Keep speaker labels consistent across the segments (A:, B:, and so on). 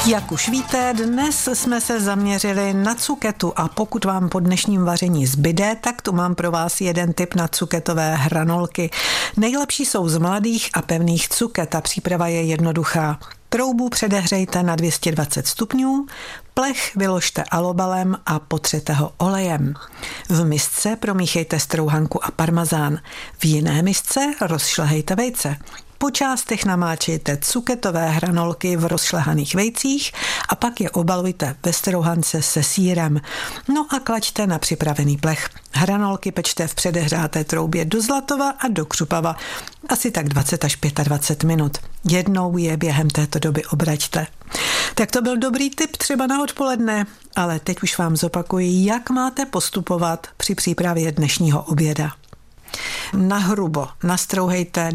A: Jak už víte, dnes jsme se zaměřili na cuketu a pokud vám po dnešním vaření zbyde, tak tu mám pro vás jeden tip na cuketové hranolky. Nejlepší jsou z mladých a pevných cuket a příprava je jednoduchá. Troubu předehřejte na 220 stupňů, plech vyložte alobalem a potřete ho olejem. V misce promíchejte strouhanku a parmazán. V jiné misce rozšlehejte vejce. Po částech namáčejte cuketové hranolky v rozšlehaných vejcích a pak je obalujte ve strouhance se sýrem. No a klaďte na připravený plech. Hranolky pečte v předehřáté troubě do zlatova a do křupava. Asi tak 20 až 25 minut. Jednou je během této doby obraťte. Tak to byl dobrý tip třeba na odpoledne, ale teď už vám zopakuji, jak máte postupovat při přípravě dnešního oběda. Nahrubo nastrouhejte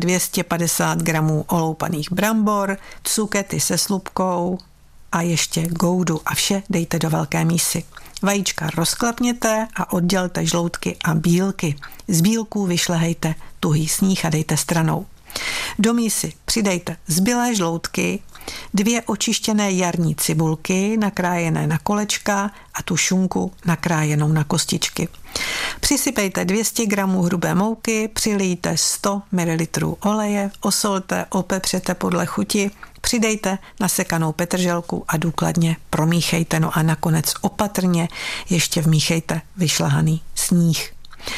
A: 250 gramů oloupaných brambor, cukety se slupkou a ještě goudu a vše dejte do velké mísy. Vajíčka rozklapněte a oddělte žloutky a bílky. Z bílků vyšlehejte tuhý sníh a dejte stranou. Do mísy přidejte zbylé žloutky, 2 očištěné jarní cibulky nakrájené na kolečka a tu šunku nakrájenou na kostičky. Přisypejte 200 gramů hrubé mouky, přilijte 100 ml oleje, osolte, opepřete podle chuti, přidejte nasekanou petrželku a důkladně promíchejte, no a nakonec opatrně ještě vmíchejte vyšlehaný sníh.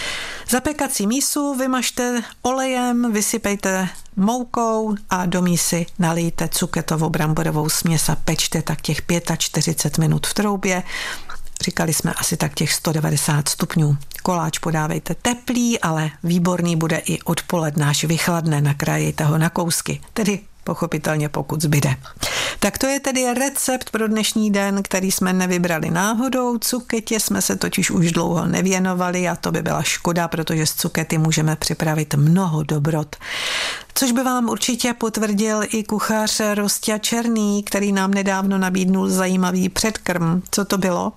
A: Zapekací mísu vymažte olejem, vysypejte moukou a do mísy nalijte cuketovou bramborovou směs a pečte tak těch 45 minut v troubě. Říkali jsme asi tak těch 190 stupňů. Koláč podávejte teplý, ale výborný bude i odpoledne, až vychladne, nakrájejte ho na kousky, tedy pochopitelně pokud zbyde. Tak to je tedy recept pro dnešní den, který jsme nevybrali náhodou. Cuketě jsme se totiž už dlouho nevěnovali a to by byla škoda, protože z cukety můžeme připravit mnoho dobrot. Což by vám určitě potvrdil i kuchař Rostia Černý, který nám nedávno nabídnul zajímavý předkrm. Co to bylo?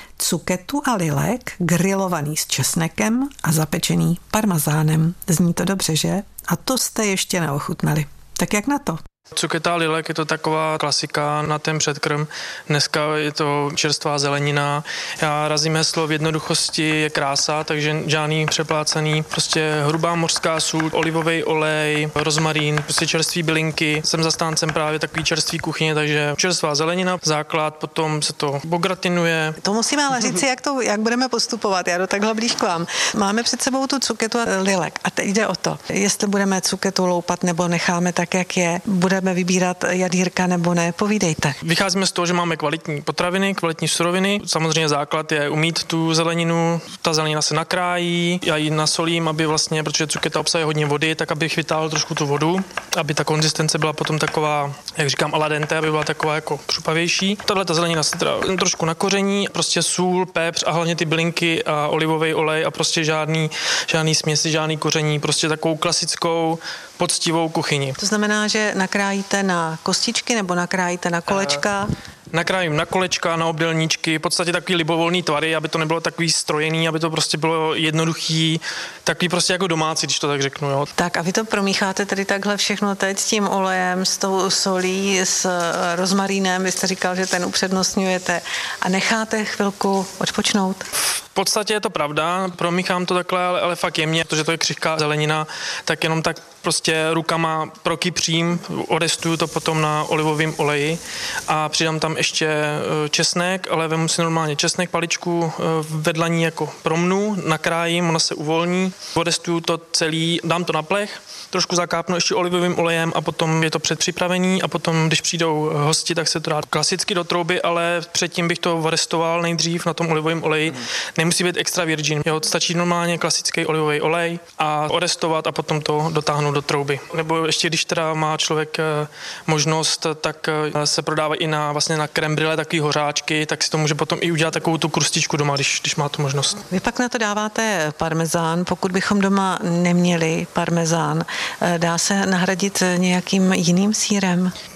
A: Cuketu a lilek, grilovaný s česnekem a zapečený parmazánem. Zní to dobře, že? A to jste ještě neochutnali. Tak jak na to?
B: Cuketa a lilek je to taková klasika na ten předkrm. Dneska je to čerstvá zelenina. Já razím heslo v jednoduchosti je krása, takže žádný přeplácený. Prostě hrubá mořská sůl, olivový olej, rozmarín, prostě čerství bylinky. Jsem zastáncem právě takový čerstvý kuchyně, takže čerstvá zelenina, základ, potom se to pogratinuje.
A: To musíme ale říct si, jak budeme postupovat. Já jdu takhle blíž k vám. Máme před sebou tu cuketu a lilek a teď jde o to, jestli budeme cuketu loupat nebo necháme tak, jak je. Budeme vybírat jadýrka nebo ne? Povídejte.
B: Vycházíme z toho, že máme kvalitní potraviny, kvalitní suroviny. Samozřejmě základ je umýt tu zeleninu. Ta zelenina se nakrájí, já ji nasolím, aby vlastně, protože cuketa obsahuje hodně vody, tak abych vytáhl trošku tu vodu, aby ta konzistence byla potom taková, jak říkám, al dente, aby byla taková jako křupavější. Tahle ta zelenina se teda trošku nakoření, prostě sůl, pepř a hlavně ty bylinky a olivový olej a prostě žádný směsi, žádný koření, prostě takovou klasickou poctivou kuchyni.
A: To znamená, že nakrájíte na kostičky nebo nakrájíte na kolečka?
B: Nakrájím na kolečka, na obdélníčky, v podstatě takový libovolný tvary, aby to nebylo takový strojený, aby to prostě bylo jednoduchý, takový prostě jako domácí, když to tak řeknu. Jo.
A: Tak a vy to promícháte tedy takhle všechno teď s tím olejem, s tou solí, s rozmarínem, vy jste říkal, že ten upřednostňujete a necháte chvilku odpočnout?
B: V podstatě je to pravda, promíchám to takhle, ale fakt jemně, protože to je křehká zelenina, tak jenom tak prostě rukama prokypřím, odestuju to potom na olivovém oleji a přidám tam ještě česnek, ale vemu si normálně česnek, paličku vedle ní jako promnu, nakrájím, ona se uvolní, odestuju to celý, dám to na plech, trošku zakápnu ještě olivovým olejem a potom je to předpřipravení a potom, když přijdou hosti, tak se to dá klasicky do trouby, ale předtím bych to orestoval nejdřív na tom olivovém oleji. Nemusí být extra virgin, jo, stačí normálně klasický olivový olej a orestovat a potom to dotáhnout do trouby. Nebo ještě když teda má člověk možnost, tak se prodávají i vlastně na crème brûlée takový hořáčky, tak si to může potom i udělat takovou tu krustičku doma, když má tu možnost.
A: Vy pak na to dáváte parmezán, pokud bychom doma neměli parmezán, dá se nahradit nějakým jiným sýrem?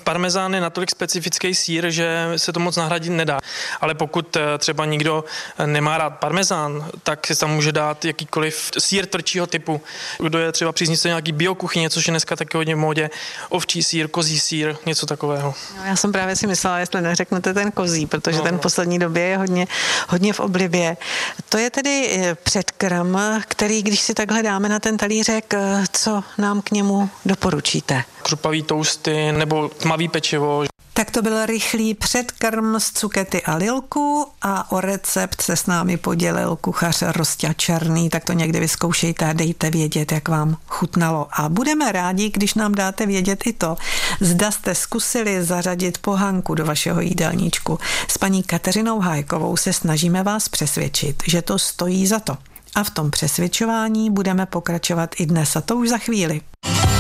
B: Parmezán je natolik specifický sýr, že se to moc nahradit nedá. Ale pokud třeba nikdo nemá rád parmezán, tak si tam může dát jakýkoliv sýr tvrdšího typu. Kdo je třeba příznivce nějaký biokuchyně, což je dneska taky hodně v módě, ovčí sýr, kozí sýr, něco takového.
A: No, já jsem právě si myslela, jestli neřeknete ten kozí, protože ten v poslední době je hodně v oblibě. To je tedy předkrm, který, když si takhle dáme na ten talířek, co nám k němu doporučíte?
B: Křupavý tousty nebo tmavý pečivo.
A: Tak to byl rychlý předkrm z cukety a lilku a o recept se s námi podělil kuchař Rosťa Černý, tak to někdy vyzkoušejte a dejte vědět, jak vám chutnalo. A budeme rádi, když nám dáte vědět i to, zda jste zkusili zařadit pohanku do vašeho jídelníčku. S paní Kateřinou Hájkovou se snažíme vás přesvědčit, že to stojí za to. A v tom přesvědčování budeme pokračovat i dnes, a to už za chvíli.